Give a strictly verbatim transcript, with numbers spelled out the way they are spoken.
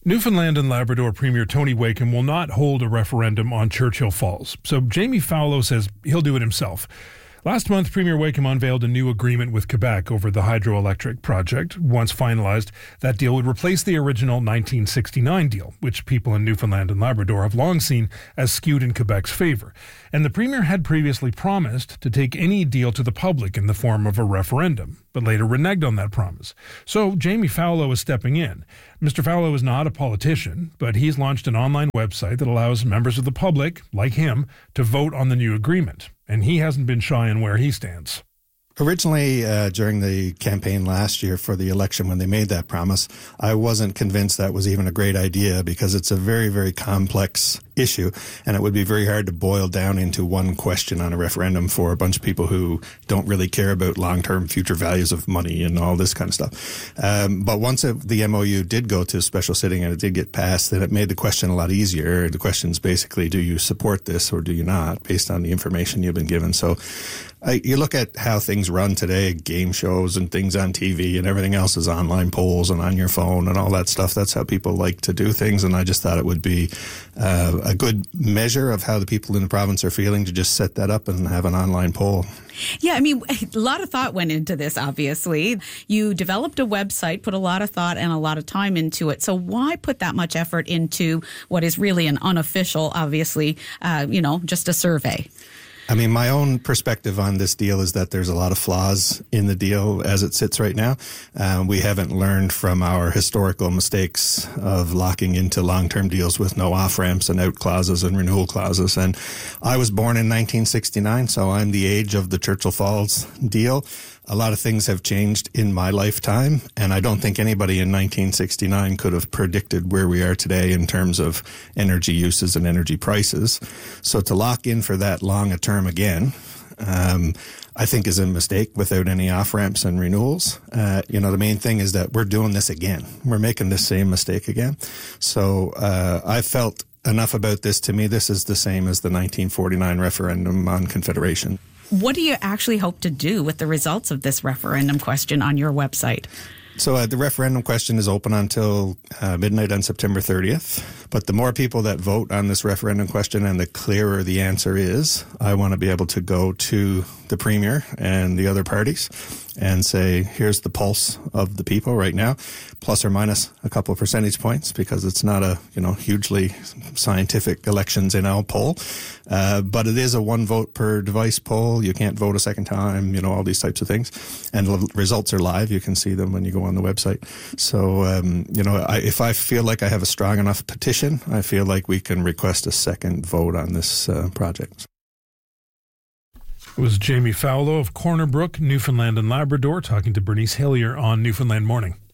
Newfoundland and Labrador Premier Tony Wakeham will not hold a referendum on Churchill Falls, so Jamie Fowler says he'll do it himself. Last month, Premier Wakeham unveiled a new agreement with Quebec over the hydroelectric project. Once finalized, that deal would replace the original nineteen sixty-nine deal, which people in Newfoundland and Labrador have long seen as skewed in Quebec's favour. And the Premier had previously promised to take any deal to the public in the form of a referendum, but later reneged on that promise. So Jamie Fowler is stepping in. Mister Fowler is not a politician, but he's launched an online website that allows members of the public, like him, to vote on the new agreement. And he hasn't been shy on where he stands. Originally, uh, during the campaign last year for the election, when they made that promise, I wasn't convinced that was even a great idea because it's a very, very complex issue, and it would be very hard to boil down into one question on a referendum for a bunch of people who don't really care about long-term future values of money and all this kind of stuff. Um, but once it, the M O U did go to special sitting and it did get passed, then it made the question a lot easier. The question's basically, do you support this or do you not, based on the information you've been given? So I, you look at how things run today, game shows and things on T V and everything else is online polls and on your phone and all that stuff. That's how people like to do things. And I just thought it would be uh, a good measure of how the people in the province are feeling to just set that up and have an online poll. Yeah, I mean, a lot of thought went into this, obviously. You developed a website, put a lot of thought and a lot of time into it. So why put that much effort into what is really an unofficial, obviously, uh, you know, just a survey? I mean, my own perspective on this deal is that there's a lot of flaws in the deal as it sits right now. Uh, we haven't learned from our historical mistakes of locking into long-term deals with no off-ramps and out clauses and renewal clauses. And I was born in nineteen sixty-nine, so I'm the age of the Churchill Falls deal. A lot of things have changed in my lifetime, and I don't think anybody in nineteen sixty-nine could have predicted where we are today in terms of energy uses and energy prices. So to lock in for that long a term again, um, I think is a mistake without any off-ramps and renewals. Uh, you know, the main thing is that we're doing this again. We're making the same mistake again. So uh, I felt enough about this. To me, this is the same as the nineteen forty-nine referendum on Confederation. What do you actually hope to do with the results of this referendum question on your website? So uh, the referendum question is open until uh, midnight on September thirtieth. But the more people that vote on this referendum question and the clearer the answer is, I want to be able to go to the Premier and the other parties and say, here's the pulse of the people right now, plus or minus a couple of percentage points, because it's not a, you know, hugely scientific elections in our poll. Uh, but it is a one vote per device poll. You can't vote a second time, you know, all these types of things. And the results are live. You can see them when you go on the website. So, um, you know, I, if I feel like I have a strong enough petition, I feel like we can request a second vote on this uh, project. It was Jamie Fowler of Corner Brook, Newfoundland and Labrador, talking to Bernice Hillier on Newfoundland Morning.